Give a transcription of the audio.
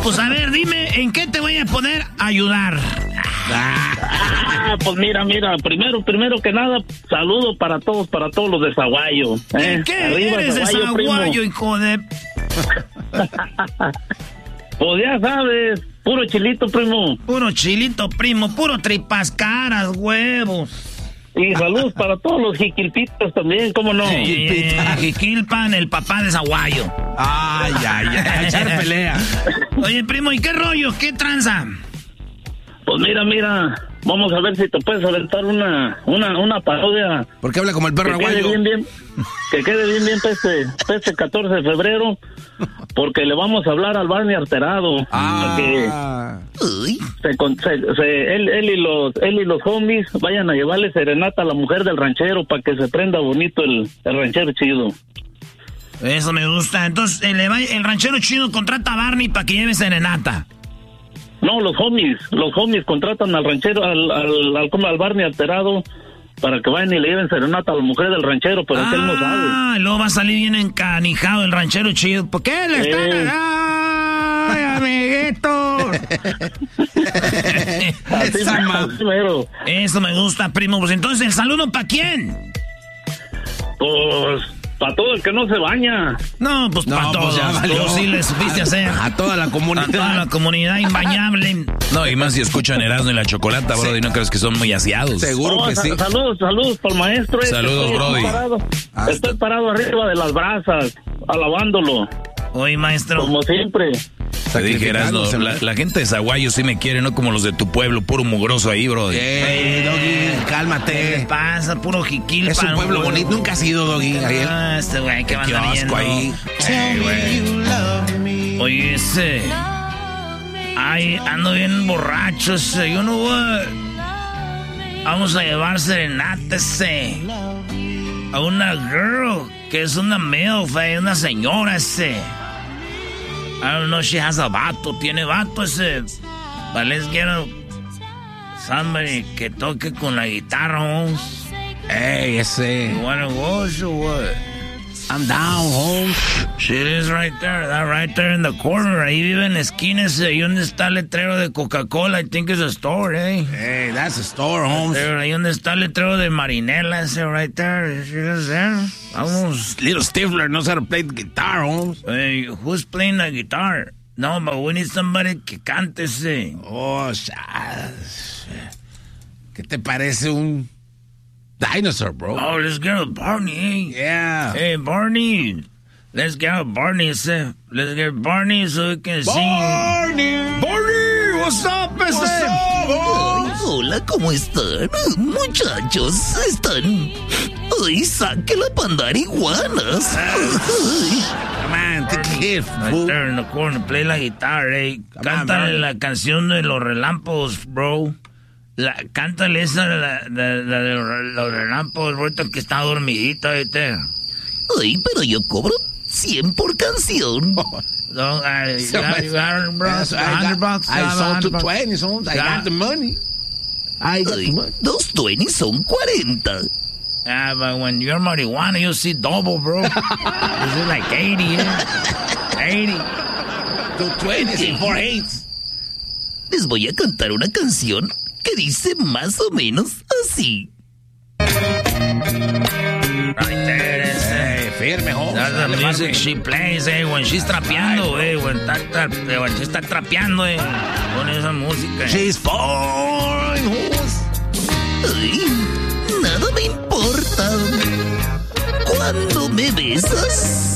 pues a ver, dime, ¿en qué te voy a poder ayudar? Pues mira, primero que nada, saludo para todos los de Zaguayo. ¿Qué Arriba, eres de Zaguayo, hijo de...? Pues ya sabes, puro chilito, primo. Puro chilito, primo, puro tripascaras, huevos. Y saludos para todos los jiquilpitos también, ¿cómo no? Jiquilpan, el papá de Zaguayo. Ay, echar pelea. Oye, primo, ¿y qué rollo? ¿Qué tranza? Pues mira, vamos a ver si te puedes aventar una parodia. ¿Por qué habla como el perro aguayo? Que quede bien para este 14 de febrero, porque le vamos a hablar al Barney Alterado. Él y los homies vayan a llevarle serenata a la mujer del ranchero para que se prenda bonito el ranchero chido. Eso me gusta. Entonces, el ranchero chido contrata a Barney para que lleve serenata. No, los homies contratan al ranchero, al Barney Alterado, para que vayan y le lleven serenata a la mujer del ranchero, pero él no sabe. Luego va a salir bien encanijado el ranchero chido. ¿Por qué le están... ¡Ay, amiguito! Eso me gusta, primo. Pues entonces, ¿el saludo para quién? Pues... para todo el que no se baña. No, pues para todos. Tú sí le supiste hacer. A toda la comunidad. A toda la comunidad imbañable. No, y más si escuchan Erasmo y la Chocolata, sí. Brody, ¿no crees que son muy aseados? Seguro que sí. Saludos para el maestro. Saludos, Brody. Estoy parado arriba de las brasas, alabándolo. Oye, maestro. Como siempre. Te dije, Erasmo, la gente de Zaguayo sí me quiere, no como los de tu pueblo, puro mugroso ahí, Brody. Doggy, cálmate. ¿Qué pasa? Puro jiquilpan. Es un pueblo bonito, nunca has ido, Doggy. Este güey, ¿qué van a kiosco ahí. Oye, ese... Ay, ando bien borracho ese. You know what? Vamos a llevar serenata ese. A una girl, que es una MILF, una señora ese. I don't know, she has a vato, tiene vato ese. But let's get somebody que toque con la guitarra, Holmes. Hey, ese. You wanna go or what? I'm down, Holmes. She is right there, that right there in the corner. Ahí vive en la esquina ese. Ahí donde está el letrero de Coca-Cola. I think it's a store, eh. Hey, that's a store, Holmes. Ahí donde está el letrero de Marinela ese, right there. She is there. Vamos. Little Stifler knows how to play the guitar, Holmes. Hey, who's playing the guitar? No, but we need somebody que cante ese. Oh, ¿qué te parece un dinosaur, bro? Oh, let's get a Barney, eh? Yeah. Hey, Barney. Let's get a Barney, ese. Let's get Barney so we can sing. Barney, what's up, ese? What's up, hola, ¿cómo están? Muchachos, están... Ay, saque la pandarihuanas. Come on, take a hit, right there in the corner, play la guitarra, eh. Cántale la canción de los relámpagos, bro. Cántale esa, la de los relámpagos, ahorita que está dormidita, ¿viste? Ay, pero yo cobro 100 por canción. No, you got $100, $100. I sold to 20, so I got the money. I got the money. Those 20 son 40. Yeah, but when you're marijuana, you see double, bro. This is like 80, yeah. 80. 220 y 4/8. Les voy a cantar una canción que dice más o menos así. Right there, hey, firme, Holmes. That's the music she plays, when she's trapeando, when she está trapeando, con esa música. She's fine, Holmes. Ay, nada me importa. Cuando me besas